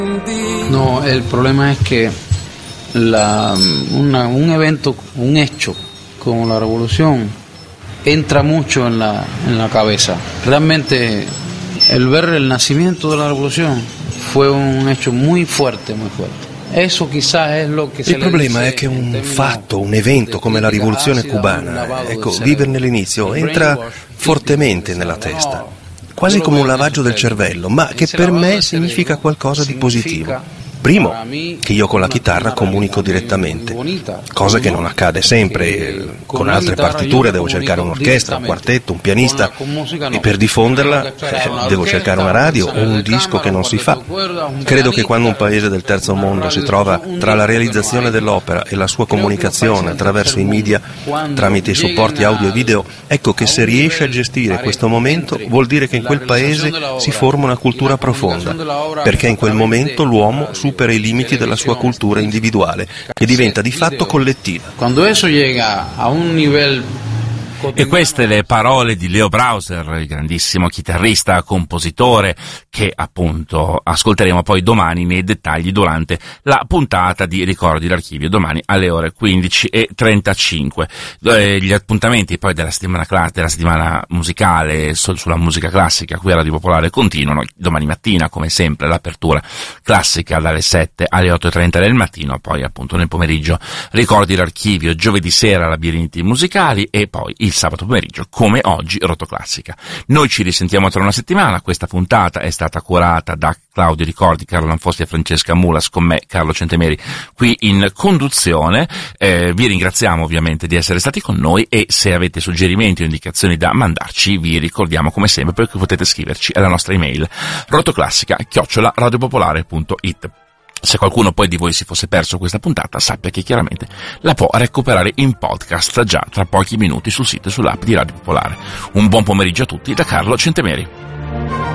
No, el problema es que un evento, un hecho como la revolución entra mucho en la cabeza. Realmente el ver el nacimiento de la revolución fue un hecho muy fuerte, muy fuerte. Eso quizás è lo che Il problema è che un fatto, un evento come la rivoluzione cubana, ecco, viverne l'inizio entra fortemente nella testa, quasi come un lavaggio del cervello, ma che per me significa qualcosa di positivo. Primo, che io con la chitarra comunico direttamente, cosa che non accade sempre. Con altre partiture devo cercare un'orchestra, un quartetto, un pianista, e per diffonderla devo cercare una radio o un disco che non si fa. Credo che quando un paese del terzo mondo si trova tra la realizzazione dell'opera e la sua comunicazione attraverso i media tramite i supporti audio e video, ecco che se riesce a gestire questo momento vuol dire che in quel paese si forma una cultura profonda, perché in quel momento l'uomo supera i limiti della sua cultura individuale e diventa di fatto collettiva. Quando eso llega a un livello. E queste le parole di Leo Brauser, il grandissimo chitarrista, compositore, che appunto ascolteremo poi domani nei dettagli durante la puntata di Ricordi d'Archivio, domani alle ore 15:35. Gli appuntamenti poi della settimana musicale sulla musica classica qui a Radio Popolare continuano. Domani mattina, come sempre, l'apertura classica dalle 7 alle 8:30 del mattino, poi appunto nel pomeriggio Ricordi d'Archivio, giovedì sera labirinti musicali e poi il sabato pomeriggio, come oggi, Rotoclassica. Noi ci risentiamo tra una settimana. Questa puntata è stata curata da Claudio Ricordi, Carlo Lanfosti e Francesca Mulas, con me, Carlo Centemeri, qui in conduzione. Vi ringraziamo ovviamente di essere stati con noi e se avete suggerimenti o indicazioni da mandarci, vi ricordiamo come sempre perché potete scriverci alla nostra email rotoclassica@radiopopolare.it. Se qualcuno poi di voi si fosse perso questa puntata, sappia che chiaramente la può recuperare in podcast già tra pochi minuti sul sito e sull'app di Radio Popolare. Un buon pomeriggio a tutti da Carlo Centemeri.